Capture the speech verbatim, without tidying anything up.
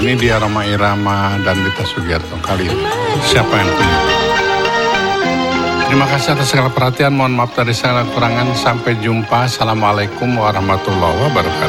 ini dia Roma Irama dan Dita Sugiarto kali ini. Siapa yang punya? Terima kasih atas segala perhatian. Mohon maaf dari segala kekurangan. Sampai jumpa. Assalamualaikum warahmatullahi wabarakatuh.